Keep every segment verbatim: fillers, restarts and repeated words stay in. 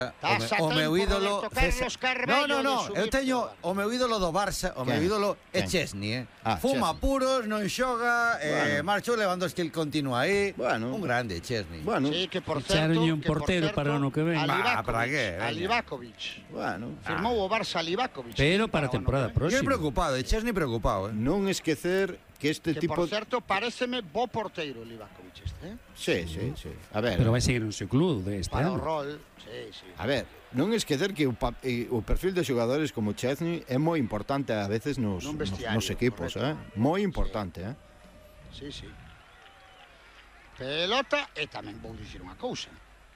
O meu ídolo César... No, no, no, eu teño o meu ídolo do Barça. O meu ídolo é Chesney, eh? Fuma puros, non xoga, marchou Lewandowski, el continúa aí. Un grande, Chesney. Sí, que por certo... Echaronlle un portero para o ano que ven. Para que? A Livakovic. Firmou o Barça a Livakovic. Pero para a temporada próxima. Eu preocupado, e Chesney preocupado, eh? Non esquecer que este Que, tipo... por certo, pareceme bo porteiro Livakovic este, eh? Sí, sí, sí. A ver... Pero vai seguir no seu club de este Para o ano. rol, sí, sí. A ver, non esquecer que o, pa eh, o perfil de xogadores como Chesney é moi importante a veces nos, nos, nos equipos, eh? Moi importante, eh? Sí, sí. Pelota, e tamén vou dicir unha cousa.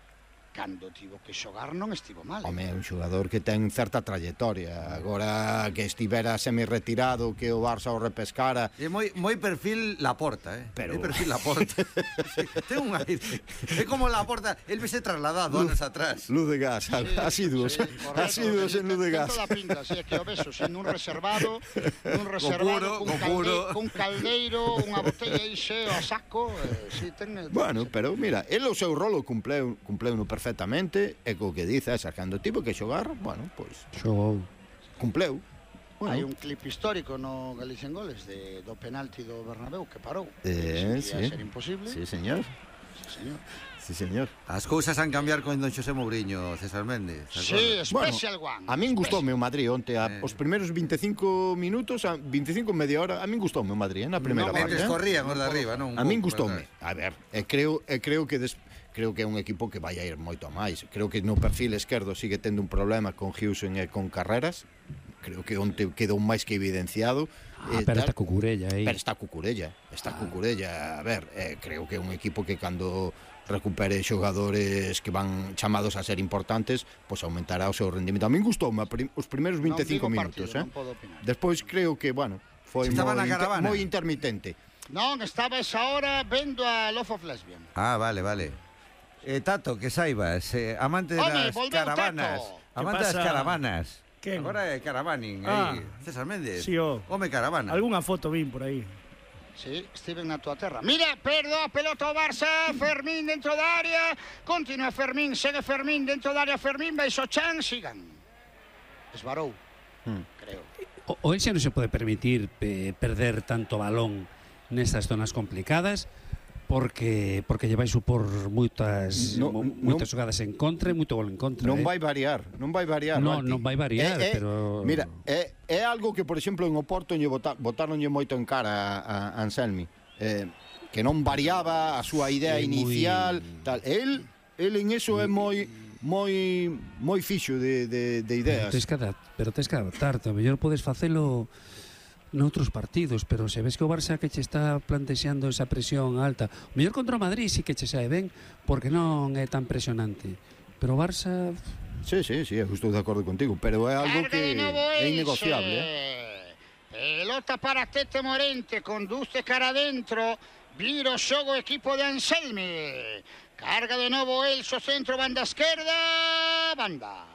Cando tivo que xogar non estivo mal. Home, é un xogador que ten certa trayectoria. Agora que estivera semi-retirado, que o Barça o repescara... É moi, moi perfil Laporta, eh? Pero... É perfil Laporta. Sí, ten un aire. É como Laporta, el vese trasladado anos atrás. Luz de gas, sí, asiduos. Sí, asiduos en luz de gas. Toda pinta, sí, que o beso, sin un reservado, un reservado, con, calde, con caldeiro, unha botella aí xeo a saco, eh, sí, ten... Bueno, pero mira, el o seu rolo cumpleu, cumpleu no perfecto perfectamente, e co que dice esa, cando tivo que xogar, bueno, pois xogou, cumpleu. Bueno. Hai un clip histórico no Galicia en Goles de, do penalti do Bernabéu que parou. Eh, sí. Ser imposible. Sí, señor. Sí, señor. Sí, señor. As cousas han cambiar con don Xosé Mourinho, César Méndez. Sí, Special bueno, One. A min gustoume o Madrid onte, a, eh. os primeiros veinticinco minutos, a veinticinco media hora, a min gustoume o Madrid, eh, na primeira no, parte. Mentres eh? corrían os de arriba, non? A min gustoume. A ver, e creo, e creo que des... creo que é un equipo que vai a ir moito a máis. Creo que no perfil esquerdo sigue tendo un problema con Houston e con Carreras. Creo que onte quedou máis que evidenciado. Ah, pero está Cucurella aí. Pero está Cucurella, está ah. Cucurella. A ver, eh, creo que é un equipo que cando recupere xogadores que van chamados a ser importantes, pois pues aumentará o seu rendimento. A min gustoume os primeiros veinticinco minutos, partido, eh. Despois creo que, bueno, foi moi, inter, moi intermitente. Non, estaba esa hora vendo a Love of Lesbian. Ah, vale, vale. Eh, Tato, que saibas, eh, amante Home, das caravanas. Tato. Amante das caravanas. Quen? Agora é caravaning, ah, aí. César Méndez. Sí, o. Home caravana. Algúnha foto vin por aí. Sí, estiven na tua terra. Mira, perdo a pelota ao Barça, Fermín dentro da área, continua Fermín, segue Fermín dentro da área, Fermín, baixo Chan, sigan. Esvarou, hmm. creo. O, o Elxe non se pode permitir eh, perder tanto balón nestas zonas complicadas, porque porque lle vai supor moitas no, moitas non, xogadas en contra e moito gol en contra. Non eh? vai variar, non vai variar. Non, non vai variar, é, é, pero mira, é, é algo que, por exemplo, en Oporto lle botar, botaronlle moito en cara a, a Anselmi, eh, que non variaba a súa idea é inicial, muy... tal. El, el en eso é moi moi moi fixo de, de, de ideas. Pero tes que, pero tes que adaptarte, a mellor podes facelo noutros partidos, pero se ves que o Barça que che está plantexando esa presión alta, o mellor contra o Madrid sí que che sae ben, porque non é tan presionante, pero o Barça... Sí, sí, sí, estou de acordo contigo, pero é algo que é innegociable, eh? Pelota para Tete Morente, conduce cara adentro, vira o xogo equipo de Anselmi, carga de novo Elso, centro, banda esquerda, banda.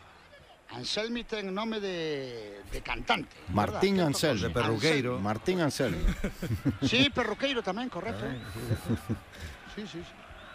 Anselmi ten nome de, de cantante. Martín Anselmi. De perruqueiro. Martín Anselmi. Sí, perruqueiro tamén, correcto. Sí, sí, sí.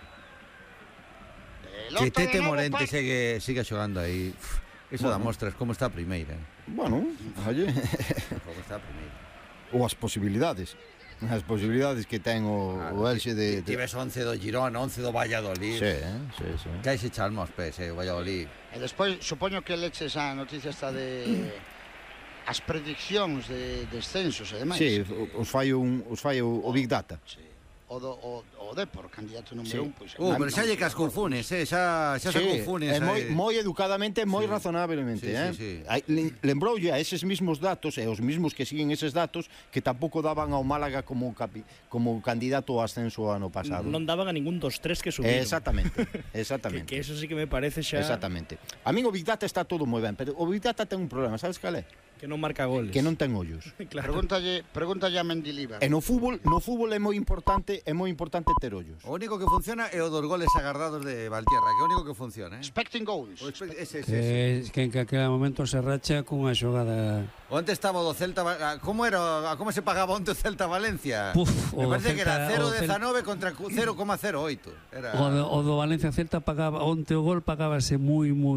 Que Tete Morente sigue, sigue xogando aí. Eso bueno. da mostras como está a primeira. Bueno, oye. Como está a primeira. Ou as posibilidades. As posibilidades que ten o, ah, o Elxe de... de... Tives once do Girona, once do Valladolid. Sí, eh? sí, sí. Que hai se chalma os pés, eh, o Valladolid. E despois, supoño que leches a noticia esta de... as prediccións de descensos e demais. Sí, os fai, un, os fai o, o Big Data. Sí. O, do, o, o Depor, candidato número sí. un. Pois, uh, pero xa lle cas confunes, eh? xa, xa sí, se confunes. É moi, moi educadamente, moi sí. razonablemente. Sí, eh? sí, sí. Lembroulle a eses mismos datos, e os mismos que siguen eses datos, que tampouco daban ao Málaga como, capi, como candidato ao ascenso ano pasado. Non daban a ningún dos tres que subiron. Exactamente, exactamente. que, que eso sí que me parece xa... Exactamente. A min o Big Data está todo moi ben, pero o Big Data ten un problema, sabes cal é? Que non marca goles. Que non ten ollos. Claro. Pregúntalle, pregúntalle a Mendilibar. E no fútbol, no fútbol é moi importante, é moi importante ter ollos. O único que funciona é o dos goles agardados de Valtierra, que é o único que funciona, eh? Expecting goals. Expect ese, ese, que, ese. que en aquel momento se racha cunha xogada. Onte estaba o do Celta, como era, como se pagaba onte o Celta Valencia? Puf, me parece Celta, que era cero coma dezanove Celta... contra cero coma cero oito. Era... O do, o do Valencia Celta pagaba onte o gol pagábase moi moi